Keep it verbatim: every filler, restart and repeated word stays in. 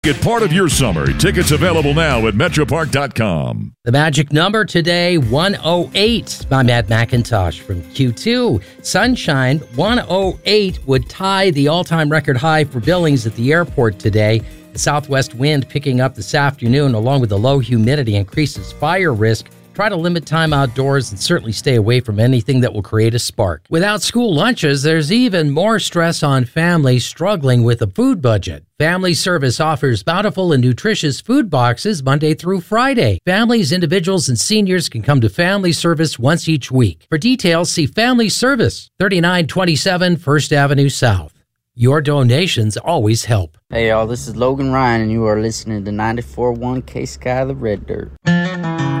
Get part of your summer. Tickets available now at metro park dot com. The magic number today, one oh eight. I'm Matt McIntosh from Q two. Sunshine, one oh eight would tie the all-time record high for billings at the airport today. The southwest wind picking up this afternoon, along with the low humidity, increases fire risk. Try to limit time outdoors and certainly stay away from anything that will create a spark. Without school lunches, there's even more stress on families struggling with a food budget. Family Service offers bountiful and nutritious food boxes Monday through Friday. Families, individuals, and seniors can come to Family Service once each week. For details, see Family Service, thirty-nine twenty-seven First Avenue South. Your donations always help. Hey y'all, this is Logan Ryan and you are listening to ninety-four point one K-Sky, the Red Dirt.